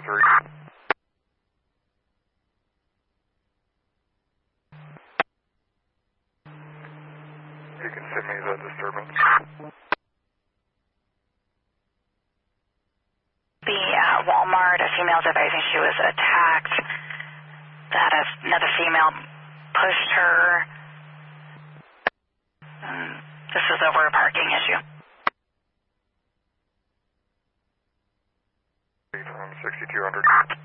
3. You can send me the disturbance. The Walmart, a female's advising she was attacked, that another female pushed her. This is over a parking issue. 6200.